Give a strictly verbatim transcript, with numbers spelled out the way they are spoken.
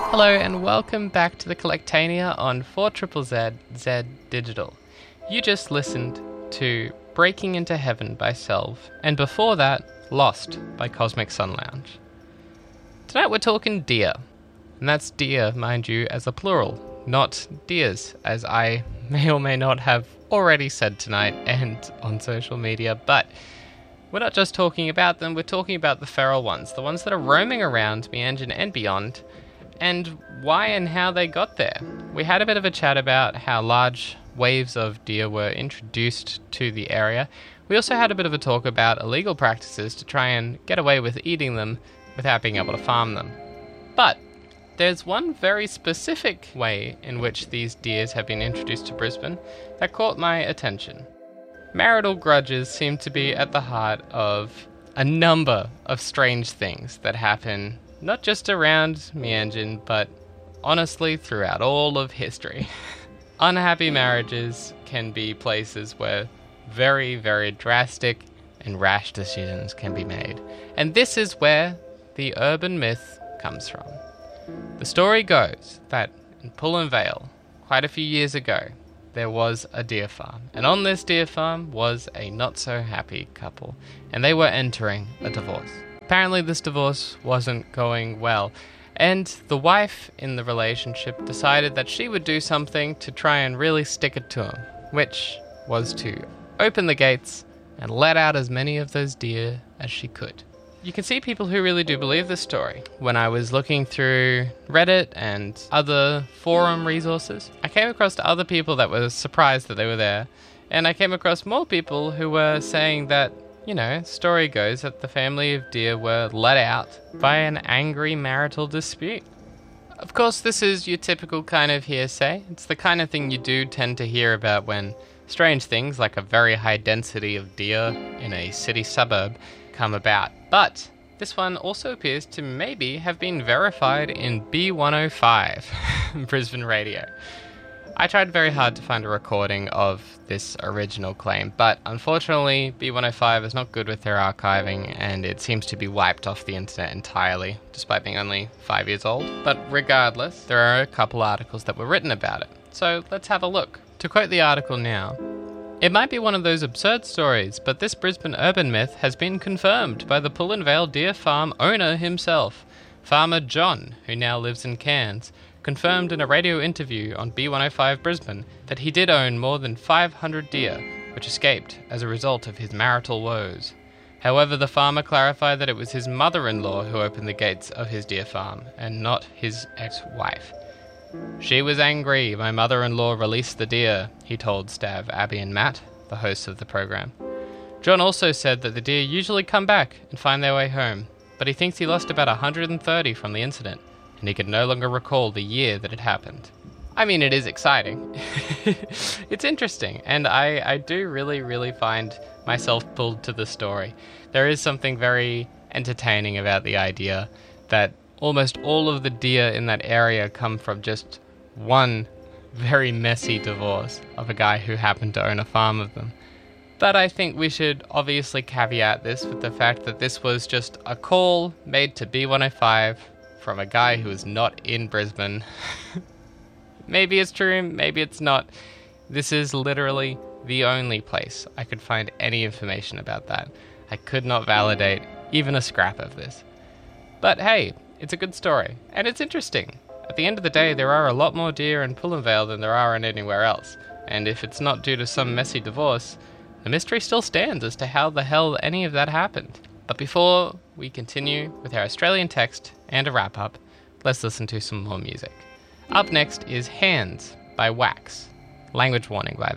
Hello and welcome back to the Collectania on four Z Z Z Z Digital. You just listened to Breaking Into Heaven by Selv, and before that, Lost by Cosmic Sun Lounge. Tonight we're talking deer, and that's deer, mind you, as a plural, not deers, as I may or may not have already said tonight and on social media, but we're not just talking about them, we're talking about the feral ones, the ones that are roaming around Meanjin and beyond, and why and how they got there. We had a bit of a chat about how large waves of deer were introduced to the area. We also had a bit of a talk about illegal practices to try and get away with eating them without being able to farm them. But there's one very specific way in which these deers have been introduced to Brisbane that caught my attention. Marital grudges seem to be at the heart of a number of strange things that happen not just around Meanjin, but honestly throughout all of history. Unhappy marriages can be places where very, very drastic and rash decisions can be made. And this is where the urban myth comes from. The story goes that in Pullen Vale, quite a few years ago, there was a deer farm. And on this deer farm was a not-so-happy couple, and they were entering a divorce. Apparently this divorce wasn't going well, and the wife in the relationship decided that she would do something to try and really stick it to him, which was to open the gates and let out as many of those deer as she could. You can see people who really do believe this story. When I was looking through Reddit and other forum resources, I came across other people that were surprised that they were there, and I came across more people who were saying that, you know, story goes that the family of deer were let out by an angry marital dispute. Of course, this is your typical kind of hearsay. It's the kind of thing you do tend to hear about when strange things like a very high density of deer in a city suburb come about. But this one also appears to maybe have been verified in B one oh five, Brisbane Radio. I tried very hard to find a recording of this original claim, but unfortunately B one oh five is not good with their archiving, and it seems to be wiped off the internet entirely, despite being only five years old. But regardless, there are a couple articles that were written about it, so let's have a look. To quote the article now, "It might be one of those absurd stories, but this Brisbane urban myth has been confirmed by the Pullen Vale Deer Farm owner himself. Farmer John, who now lives in Cairns, confirmed in a radio interview on B one oh five Brisbane that he did own more than five hundred deer, which escaped as a result of his marital woes. However, the farmer clarified that it was his mother-in-law who opened the gates of his deer farm, and not his ex-wife. She was angry. My mother-in-law released the deer," he told Stav, Abby and Matt, the hosts of the program. John also said that the deer usually come back and find their way home, but he thinks he lost about one hundred thirty from the incident, and he could no longer recall the year that it happened. I mean, it is exciting. It's interesting, and I, I do really, really find myself pulled to the story. There is something very entertaining about the idea that almost all of the deer in that area come from just one very messy divorce of a guy who happened to own a farm of them. But I think we should obviously caveat this with the fact that this was just a call made to B one oh five from a guy who is not in Brisbane. Maybe it's true, maybe it's not. This is literally the only place I could find any information about that. I could not validate even a scrap of this. But hey, it's a good story, and it's interesting. At the end of the day, there are a lot more deer in Pullen Vale than there are in anywhere else, and if it's not due to some messy divorce, the mystery still stands as to how the hell any of that happened. But before we continue with our Australian text and a wrap-up, let's listen to some more music. Up next is Hands by Wax. Language warning, by